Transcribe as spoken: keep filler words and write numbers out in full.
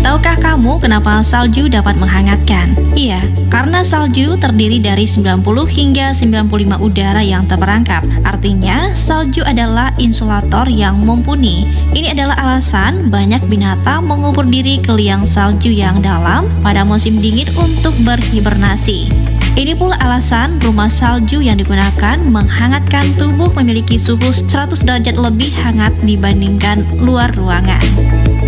Tahukah kamu kenapa salju dapat menghangatkan? Iya, karena salju terdiri dari sembilan puluh hingga sembilan puluh lima udara yang terperangkap. Artinya, salju adalah insulator yang mumpuni. Ini adalah alasan banyak binatang mengubur diri ke liang salju yang dalam pada musim dingin untuk berhibernasi. Ini pula alasan rumah salju yang digunakan menghangatkan tubuh memiliki suhu seratus derajat lebih hangat dibandingkan luar ruangan.